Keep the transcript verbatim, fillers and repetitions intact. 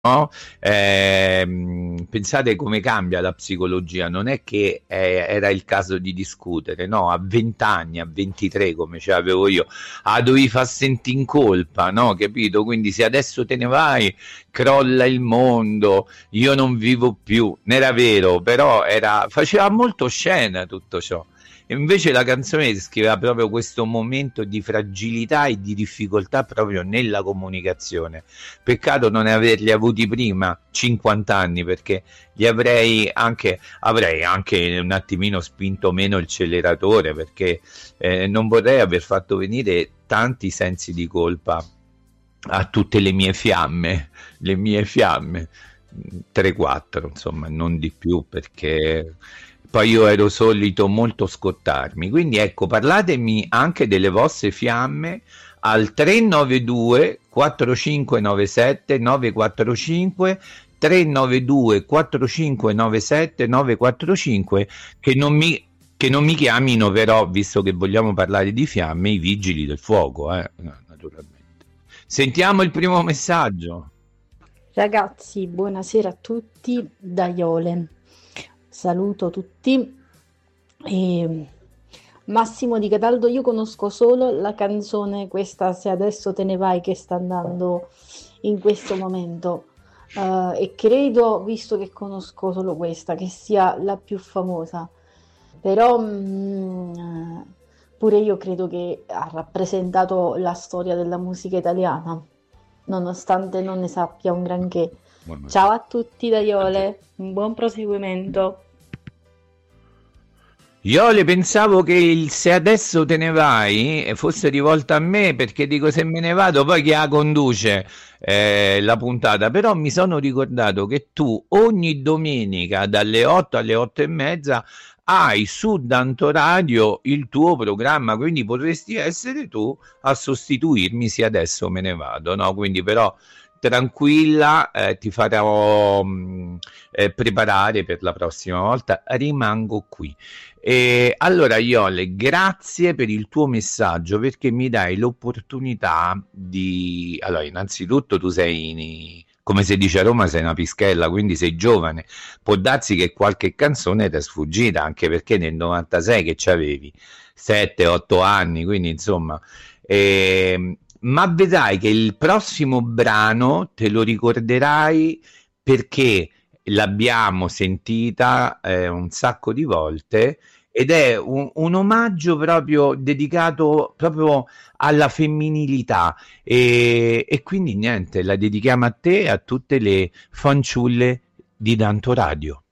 No? Ehm, pensate come cambia la psicologia, non è che eh, era il caso di discutere, no? A venti anni, a ventitré come ce l'avevo io, ah, dovevi far sentire in colpa, no? Capito? Quindi se adesso te ne vai, crolla il mondo, io non vivo più, non era vero, però era, faceva molto scena tutto ciò. E invece la canzone descriveva proprio questo momento di fragilità e di difficoltà proprio nella comunicazione. Peccato non averli avuti prima, cinquanta anni, perché li avrei anche, avrei anche un attimino spinto meno il acceleratore, perché eh, non vorrei aver fatto venire tanti sensi di colpa a tutte le mie fiamme, le mie fiamme, tre quattro, insomma, non di più, perché poi io ero solito molto scottarmi. Quindi ecco, parlatemi anche delle vostre fiamme al tre nove due quattro cinque nove sette nove quattro cinque, tre nove due quattro cinque nove sette nove quattro cinque, che non mi che non mi chiamino però, visto che vogliamo parlare di fiamme, i vigili del fuoco, eh, naturalmente. Sentiamo il primo messaggio. Ragazzi, buonasera a tutti da Iole. Saluto tutti. E Massimo di Cataldo, io conosco solo la canzone questa Se adesso te ne vai che sta andando in questo momento. Uh, e credo, visto che conosco solo questa, che sia la più famosa. Però mh, pure io credo che ha rappresentato la storia della musica italiana, nonostante non ne sappia un granché. Ciao a tutti da Iole, un buon proseguimento. Iole, pensavo che il se adesso te ne vai fosse rivolta a me, perché dico se me ne vado poi chi la conduce eh, la puntata, però mi sono ricordato che tu ogni domenica dalle otto alle otto e mezza hai su Dantoradio il tuo programma, quindi potresti essere tu a sostituirmi se adesso me ne vado, no? Quindi però tranquilla, eh, ti farò mh, eh, preparare per la prossima volta, rimango qui. E allora Iole, grazie per il tuo messaggio, perché mi dai l'opportunità di... Allora, innanzitutto tu sei, come si dice a Roma, sei una pischella, quindi sei giovane, può darsi che qualche canzone ti è sfuggita, anche perché nel novantasei che c'avevi sette otto anni, quindi insomma... Eh, ma vedrai che il prossimo brano te lo ricorderai, perché l'abbiamo sentita eh, un sacco di volte, ed è un, un omaggio proprio dedicato proprio alla femminilità, e, e quindi niente, la dedichiamo a te e a tutte le fanciulle di Dantoradio.